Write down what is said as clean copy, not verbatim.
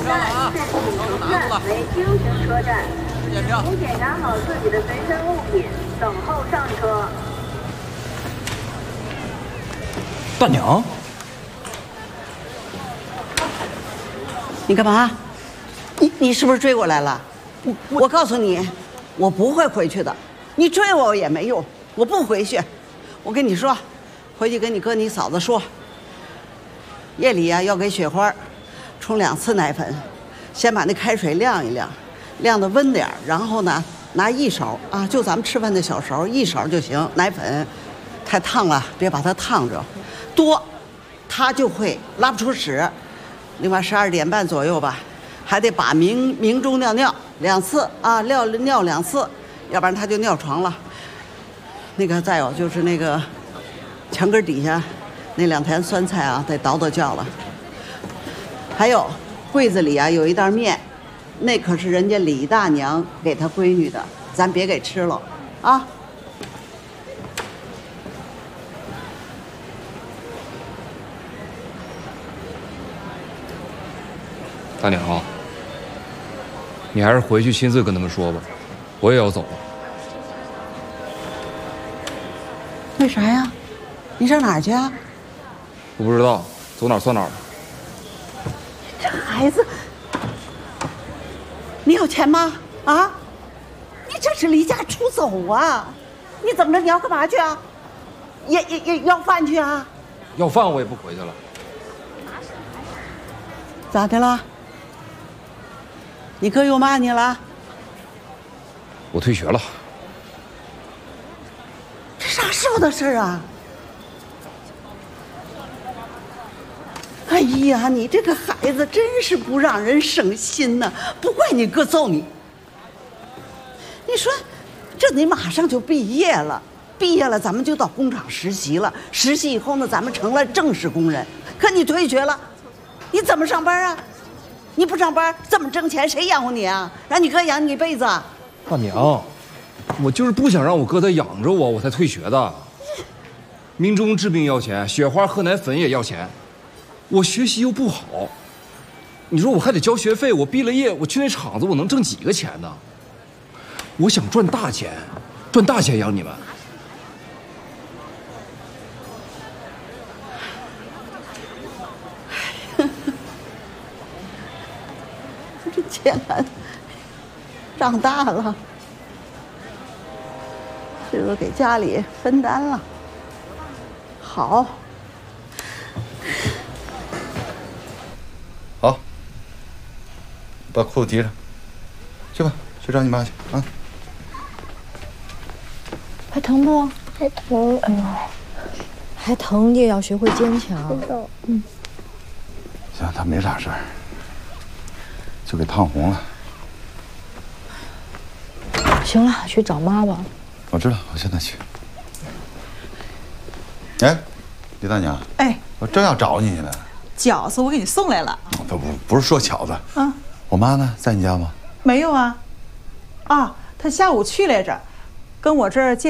站最不同站为 Q 型车站，请检查好自己的随身物品，等候上车。 大娘， 你干嘛？你是不是追过来了？我告诉你，我不会回去的。你追我也没用，我不回去。我跟你说，回去跟你哥你嫂子说，夜里呀要给雪花冲2次奶粉，先把那开水晾一晾，晾得温点，然后呢拿1勺啊，就咱们吃饭的小勺，1勺就行。奶粉太烫了，别把它烫着，多它就会拉不出屎。另外12点半左右吧，还得把明中尿2次啊，尿2次，要不然它就尿床了。那个再有就是那个墙根底下那2坛酸菜啊，得倒觉了。还有柜子里啊有一袋面，那可是人家李大娘给她闺女的，咱别给吃了啊。 大娘，你还是回去亲自跟他们说吧，我也要走了。 为啥呀？你上哪儿去啊？ 我不知道，走哪儿算哪儿吧。 这孩子，你有钱吗？啊？你这是离家出走啊！你怎么着？你要干嘛去啊？也要饭去啊？ 要饭我也不回去了。 咋的了？你哥又骂你了？ 我退学了。 这啥时候的事啊？哎呀，你这个孩子真是不让人省心呐！不怪你哥揍你。你说，这你马上就毕业了，毕业了咱们就到工厂实习了，实习以后呢，咱们成了正式工人。可你退学了，你怎么上班啊？你不上班怎么挣钱？谁养活你啊？让你哥养你一辈子？ 大娘，我就是不想让我哥再养着我，我才退学的。明中治病要钱，雪花喝奶粉也要钱，我学习又不好，你说我还得交学费，我毕了业，我去那厂子我能挣几个钱呢？我想赚大钱，赚大钱养你们。 这钱长大了，这个给家里分担了，好。 好，把裤子提上，去吧，去找你妈去啊。 还疼不？ 还疼。 哎呦，还疼，你也要学会坚强。嗯。 行，他没啥事儿，就给烫红了。 行了，去找妈吧。 我知道，我现在去。哎，李大娘。 哎， 我正要找你呢。 饺子我给你送来了。 不是说饺子。 啊。 我妈呢，在你家吗？ 没有啊。啊，她下午去来着，跟我这儿借。